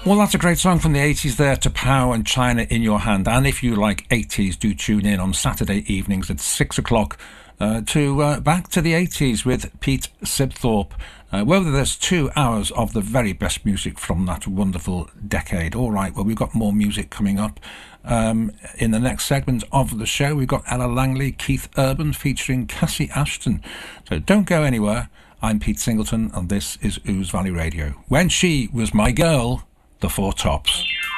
Well, that's a great song from the 80s there, To Pow and China in Your Hand. And if you like 80s, do tune in on Saturday evenings at 6 o'clock to Back to the 80s with Pete Sibthorpe. Where there's 2 hours of the very best music from that wonderful decade. All right, well, we've got more music coming up. In the next segment of the show, we've got Ella Langley, Keith Urban featuring Cassie Ashton. So don't go anywhere. I'm Pete Singleton, and this is Ouse Valley Radio. When She Was My Girl, the Four Tops.